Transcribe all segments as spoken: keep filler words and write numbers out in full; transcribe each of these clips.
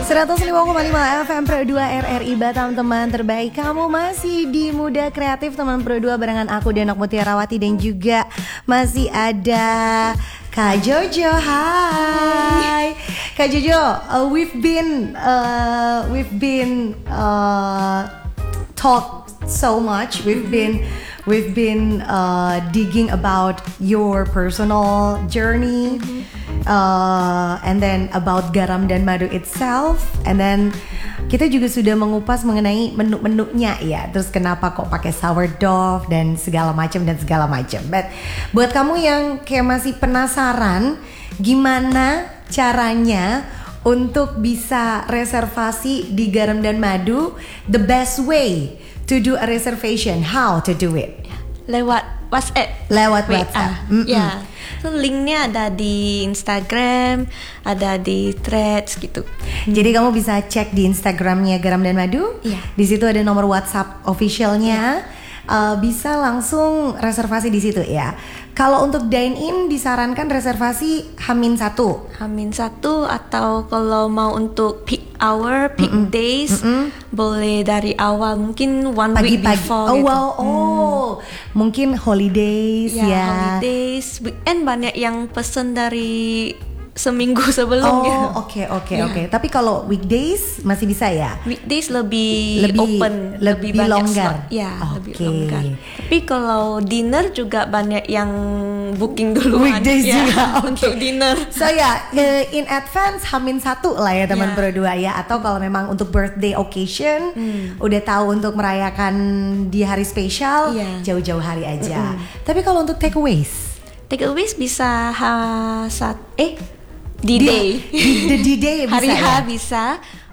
seratus lima koma lima F M Pro dua R R I Batam, teman terbaik. Kamu masih di Muda Kreatif, teman Pro dua barengan aku Denok Mutiarawati, dan juga masih ada Kak Jojo. Hai Kak Jojo, uh, we've been uh, we've been uh, talk so much. We've been we've been uh, digging about your personal journey. Uh, and then about garam dan madu itself, and then kita juga sudah mengupas mengenai menu-menunya ya. Terus kenapa kok pakai sourdough dan segala macam dan segala macam. But buat kamu yang kayak masih penasaran gimana caranya untuk bisa reservasi di garam dan madu, the best way to do a reservation, how to do it? Lewat WhatsApp. Lewat W A. WhatsApp. Ya. So, linknya ada di Instagram, ada di Threads gitu. Jadi kamu bisa cek di Instagramnya Garam dan Madu. Iya. Di situ ada nomor WhatsApp officialnya. Uh, bisa langsung reservasi di situ ya. Kalau untuk dine in disarankan reservasi Hamin satu. Hamin satu, atau kalau mau untuk peak hour, peak Mm-mm. days, Mm-mm. boleh dari awal, mungkin one Pagi-pagi. week before. Oh gitu. wow, oh hmm. mungkin holidays ya. Ya, holidays, weekend banyak yang pesen dari seminggu sebelum oh, gitu. Oh oke oke oke. Tapi kalau weekdays masih bisa ya? Weekdays lebih, lebih open, lebih, lebih banyak longgar. slot. Ya, okay. lebih longgar. Tapi kalau dinner juga banyak yang booking duluan. Weekdays ya, juga okay. untuk dinner. So ya, yeah, in advance Hamin satu lah ya teman yeah. Pro dua ya. Atau kalau memang untuk birthday occasion, hmm. udah tahu untuk merayakan di hari spesial, yeah. jauh-jauh hari aja. Mm-hmm. Tapi kalau untuk takeaways, takeaways bisa ha saat eh D-Day, D-Day bisa hari H ya? bisa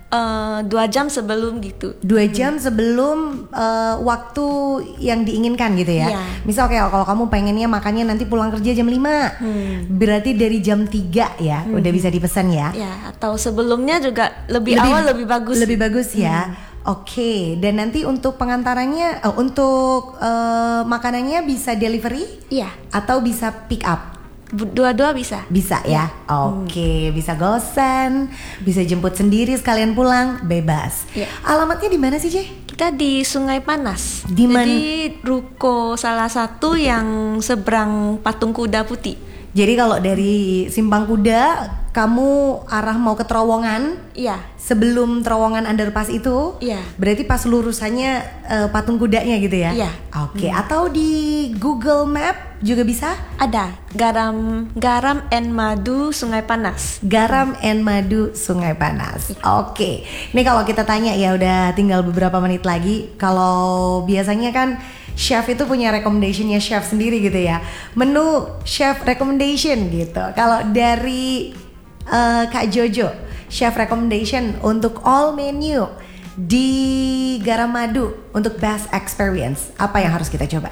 uh, dua jam sebelum gitu. Dua jam hmm. sebelum uh, waktu yang diinginkan gitu ya. Yeah. Misal kayak kalau kamu pengennya makannya nanti pulang kerja jam lima, hmm. berarti dari jam tiga ya hmm. udah bisa dipesan ya. Ya, atau sebelumnya juga lebih, lebih awal lebih bagus. Lebih bagus ya. Hmm. Oke, okay. Dan nanti untuk pengantarannya, uh, untuk uh, makanannya bisa delivery? Iya. Atau bisa pick up? Dua-dua bisa. Bisa ya. Oke, okay. hmm. bisa gosen, bisa jemput sendiri sekalian pulang, bebas. Ya. Alamatnya di mana sih, Je? Kita di Sungai Panas. Di mana? Jadi ruko salah satu yang seberang Patung Kuda Putih. Jadi kalau dari Simpang Kuda kamu arah mau ke Terowongan, iya. Sebelum Terowongan underpass itu, iya. Berarti pas lurusannya uh, Patung Kudanya gitu ya? Iya. Oke, okay. hmm. Atau di Google Map juga bisa? Ada, garam garam and madu Sungai Panas. Garam and madu Sungai Panas. Oke, okay. Ini kalau kita tanya ya, udah tinggal beberapa menit lagi. Kalau biasanya kan chef itu punya recommendationnya chef sendiri gitu ya. Menu chef recommendation gitu. Kalau dari uh, Kak Jojo, chef recommendation untuk all menu di Garam Madu untuk best experience, apa yang harus kita coba?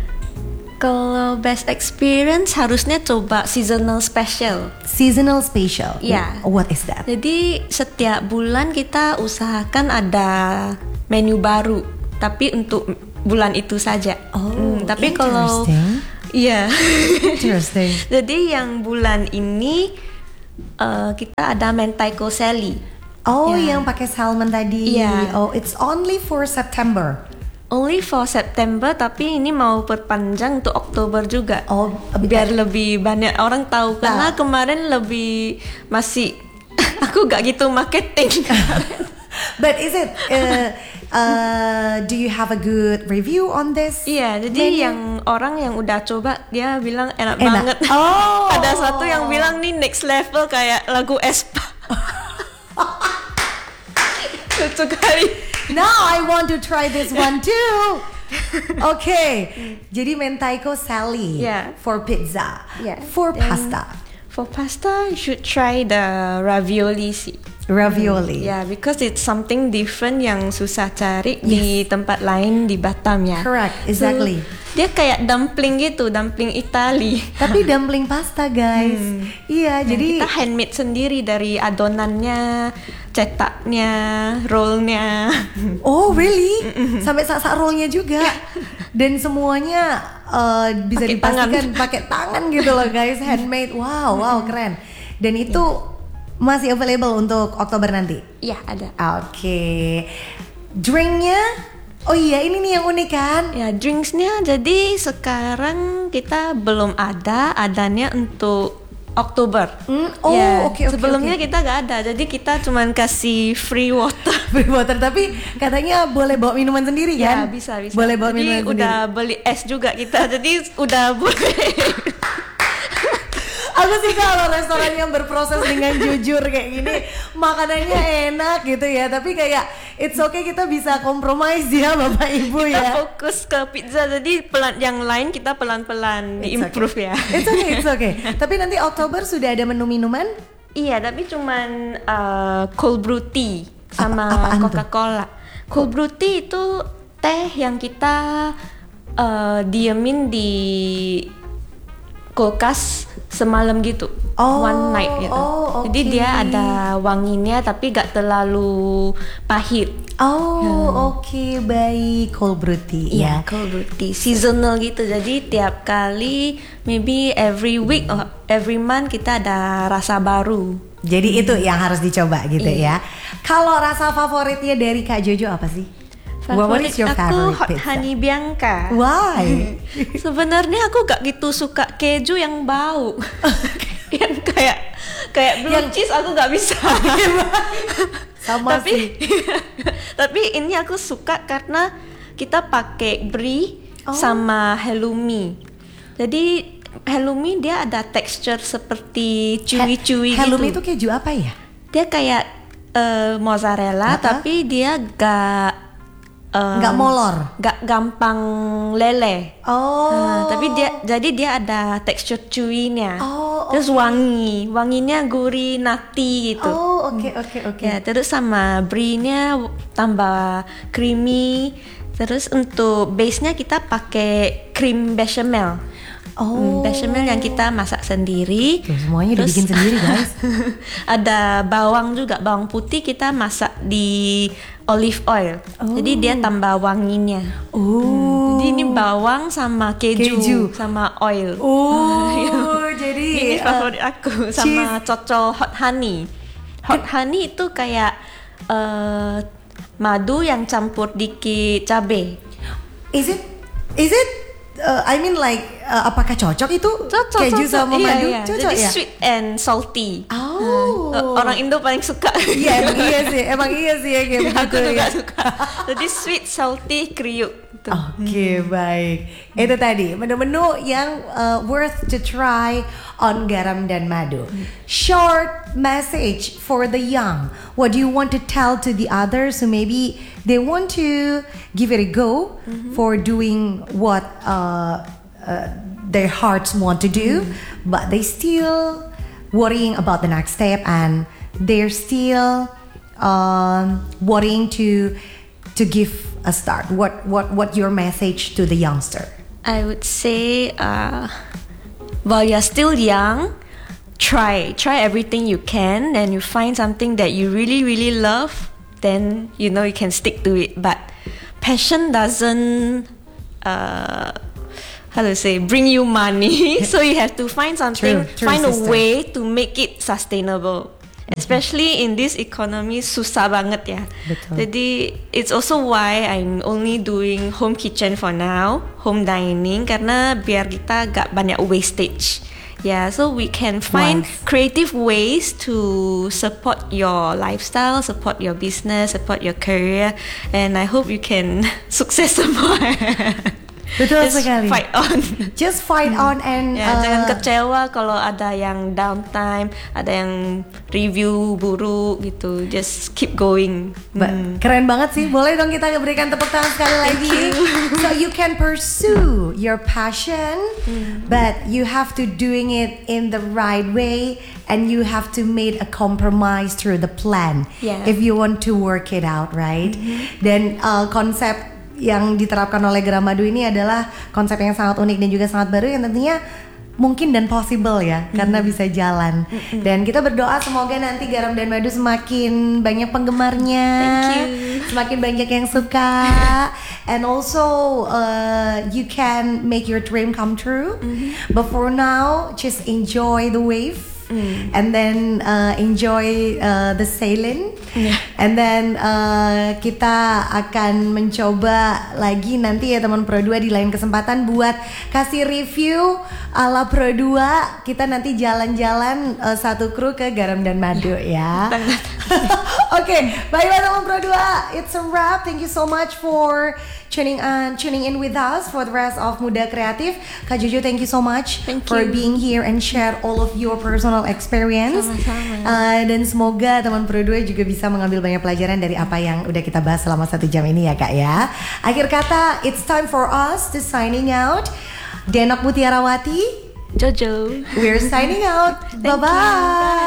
Kalau best experience harusnya coba seasonal special. Seasonal special? Ya. What is that? Jadi setiap bulan kita usahakan ada menu baru, tapi untuk bulan itu saja. Oh, hmm, tapi kalau iya, interesting. Jadi yang bulan ini uh, kita ada mentaiko sally. Oh, ya. Yang pakai salmon tadi. Yeah. Oh, it's only for September. Only for September, tapi ini mau perpanjang untuk Oktober juga. Oh, biar lebih banyak orang tahu. Karena kemarin lebih masih aku gak gitu marketing. But is it? Uh, uh, do you have a good review on this? Iya, jadi menu? Yang orang yang udah coba dia bilang enak, enak. banget. Oh. Ada satu yang bilang nih next level kayak lagu Aespa. Lucu kali. Now I want to try this one too. Oke, okay. Jadi mentaiko sally yeah. for pizza. Yeah. For Then, pasta. For pasta, you should try the ravioli sih. Ravioli. Hmm, yeah, because it's something different yang susah cari yes. di tempat lain di Batam ya. Correct, exactly. So, dia kayak dumpling gitu, dumpling Itali. Tapi dumpling pasta guys. Hmm. Iya, nah, jadi kita handmade sendiri dari adonannya, cetaknya, rollnya. Oh really? Sampai sak-sak rollnya juga. Dan semuanya uh, bisa pake dipastikan pakai tangan gitu loh guys, handmade. Wow, wow keren. Dan itu masih available untuk Oktober nanti? Ya, ada. Oke. Drinknya? Oh iya, ini nih yang unik kan? Ya, drinksnya jadi sekarang kita belum ada, adanya untuk Oktober. Hmm, oh, ya, oke oke. Sebelumnya oke. kita nggak ada, jadi kita cuman kasih free water. Free water, tapi katanya boleh bawa minuman sendiri Ya, kan? bisa bisa. Boleh bawa jadi minuman sendiri. udah beli es juga kita, jadi udah boleh. Aku sih kalau restoran yang berproses dengan jujur kayak gini, makanannya enak gitu ya. Tapi kayak it's okay, kita bisa compromise ya Bapak Ibu Kita ya. fokus ke pizza, jadi pelan yang lain kita pelan-pelan It's improve okay. ya. It's okay, it's okay. Tapi nanti Oktober sudah ada menu minuman? Iya, tapi cuman uh, cold brew tea sama Apa- apaan tuh? Coca-Cola. Cold brew tea itu teh yang kita uh, diemin di kulkas semalam gitu, Oh, one night gitu. oh, Jadi oke. dia ada wanginya tapi gak terlalu pahit. Oh, oke, baik. Cold brew tea ya. Iya, cold brew tea seasonal gitu. Jadi tiap kali, maybe every week or every month kita ada rasa baru. Jadi itu yang harus dicoba gitu ya. Kalau rasa favoritnya dari Kak Jojo apa sih? What is your aku favorite hot pizza? honey bianca. Why? Sebenarnya aku gak gitu suka keju yang bau. Yang kayak kayak blue Yang- cheese aku gak bisa. Sama tapi sih. tapi ini aku suka karena kita pakai brie Oh. sama halloumi. Jadi halloumi dia ada tekstur seperti chewy-chewy gitu. Halloumi itu keju apa ya? Dia kayak eh, mozzarella Uh-huh. tapi dia gak eh, Nggak molor. gak gampang leleh. Oh. Nah, tapi dia jadi dia ada tekstur chewy-nya. Oh, Terus wangi, wanginya gurih nutty gitu. Oh, oke oke oke. Ya, terus sama brie-nya tambah creamy. Terus untuk base-nya kita pakai cream bechamel. Oh. Hmm, bechamel yang kita masak sendiri. Tuh, semuanya Terus dibikin sendiri, guys. ada bawang juga, bawang putih kita masak di olive oil. Oh. Jadi dia tambah wanginya. Oh. Jadi ini bawang sama keju, Keju. sama oil. Oh, jadi Ini uh, favorit aku sama cocol hot honey. Hot honey itu kayak uh, madu yang campur dikit cabe. is it is it uh, I mean like uh, apakah cocok itu Cocok, keju cocok. sama Iya, madu? iya. Cocok Jadi ya? sweet and salty. Oh. Uh, orang Indo paling suka. Iya, emang iya sih, emang iya sih ya kayak begitu Aku juga ya. suka. Jadi sweet, salty, kriuk. Gitu. Oke, baik. Itu tadi menu-menu yang uh, worth to try on Garam dan Madu. Short message for the young. What do you want to tell to the others who maybe they want to give it a go for doing what uh, uh, their hearts want to do, but they still worrying about the next step and they're still um, worrying to to give a start. What what what your message to the youngster? I would say, uh, while you're still young, try try everything you can, and you find something that you really really love, then you know you can stick to it. But passion doesn't uh, how to say bring you money, so you have to find something, True, true, find a sister. way to make it sustainable. Especially in this economy, susah banget ya. Betul. Jadi it's also why I'm only doing home kitchen for now, home dining, karena biar kita gak banyak wastage. Yeah, so we can find Wise. creative ways to support your lifestyle, support your business, support your career, and I hope you can sukses semua. Betul Just sekali. fight on. Just fight on and Ya, uh, jangan kecewa kalau ada yang downtime, ada yang review buruk gitu. Just keep going. Ba- Hmm. Keren banget sih. Boleh dong kita berikan tepuk tangan sekali lagi. So you can pursue your passion, but you have to doing it in the right way, and you have to make a compromise through the plan Yeah. if you want to work it out, right? Dan uh, konsep yang diterapkan oleh Garam Madu ini adalah konsep yang sangat unik dan juga sangat baru yang tentunya mungkin dan possible ya, karena bisa jalan. Dan kita berdoa semoga nanti Garam dan Madu semakin banyak penggemarnya, Thank you. semakin banyak yang suka, and also uh, you can make your dream come true. But for now, just enjoy the wave. Mm. and then uh, enjoy uh, the sailing, Yeah. and then uh, kita akan mencoba lagi nanti ya teman Pro dua di lain kesempatan buat kasih review ala Pro dua. Kita nanti jalan-jalan uh, satu kru ke Garam dan Madu ya. Oke, baiklah teman Pro dua, it's a wrap. Thank you so much for tuning on, tuning in with us for the rest of Muda Kreatif. Kak Jojo, thank you so much Thank for you. being here and share all of your personal experience. Sama-sama. Uh, dan semoga teman Pro dua juga bisa mengambil banyak pelajaran dari apa yang udah kita bahas selama satu jam ini ya Kak ya. Akhir kata, it's time for us to signing out. Denok Mutiarawati, Jojo. we're signing out. Thank you. Bye-bye.